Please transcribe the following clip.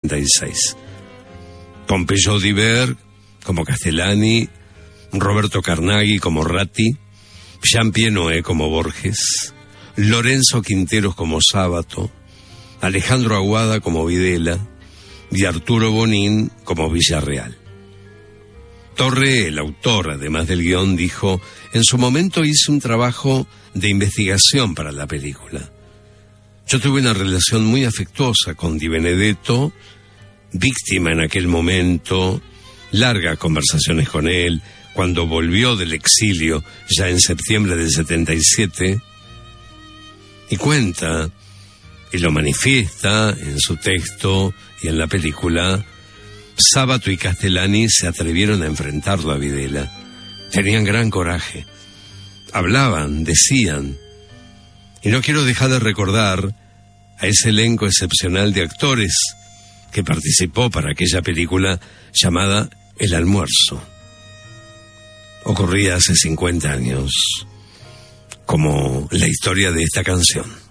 1966. Pompeo Diver como Castellani, Roberto Carnaghi como Ratti, Jean-Pierre Noé como Borges, Lorenzo Quinteros como Sábato, Alejandro Aguada como Videla y Arturo Bonín como Villarreal. Torre, el autor, además del guión, dijo: en su momento hice un trabajo de investigación para la película. Yo tuve una relación muy afectuosa con Di Benedetto, víctima en aquel momento, largas conversaciones con él, cuando volvió del exilio, ya en septiembre del 77, y cuenta, y lo manifiesta en su texto y en la película, Sábato y Castellani se atrevieron a enfrentarlo a Videla. Tenían gran coraje. Hablaban, decían. Y no quiero dejar de recordar a ese elenco excepcional de actores que participó para aquella película llamada El Almuerzo. Ocurría hace 50 años, como la historia de esta canción.